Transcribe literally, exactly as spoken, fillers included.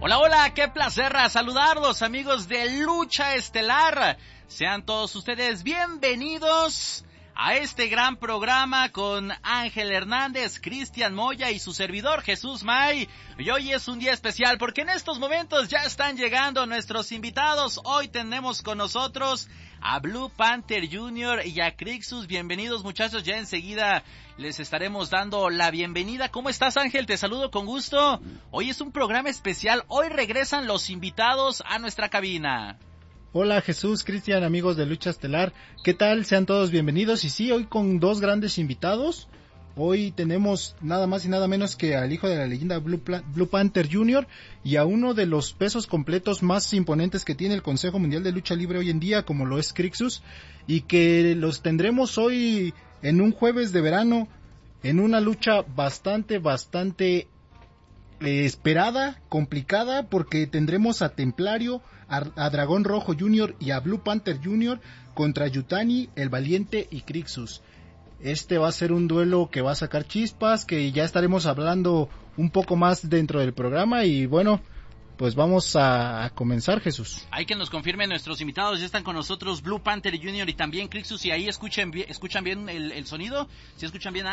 Hola, hola, qué placer saludarlos, amigos de Lucha Estelar. Sean todos ustedes bienvenidos a este gran programa con Ángel Hernández, Cristian Moya y su servidor Jesús May. Y hoy es un día especial porque en estos momentos ya están llegando nuestros invitados. Hoy tenemos con nosotros a Blue Panther junior y a Crixus. Bienvenidos, muchachos, ya enseguida les estaremos dando la bienvenida. ¿Cómo estás, Ángel? Te saludo con gusto. Hoy es un programa especial. Hoy regresan los invitados a nuestra cabina. Hola Jesús, Cristian, amigos de Lucha Estelar, ¿qué tal? Sean todos bienvenidos. Y sí, hoy con dos grandes invitados. Hoy tenemos nada más y nada menos que al hijo de la leyenda Blue, Pla- Blue Panther junior y a uno de los pesos completos más imponentes que tiene el Consejo Mundial de Lucha Libre hoy en día, como lo es Crixus, y que los tendremos hoy en un jueves de verano, en una lucha bastante, bastante eh, esperada, complicada, porque tendremos a Templario, a, a Dragón Rojo junior y a Blue Panther junior contra Yutani, el Valiente y Crixus. Este va a ser un duelo que va a sacar chispas, que ya estaremos hablando un poco más dentro del programa y bueno, pues vamos a, a comenzar, Jesús. Hay que nos confirmen nuestros invitados, ya están con nosotros Blue Panther junior y también Crixus, y ahí escuchen bien, escuchan bien el, el sonido, si escuchan bien.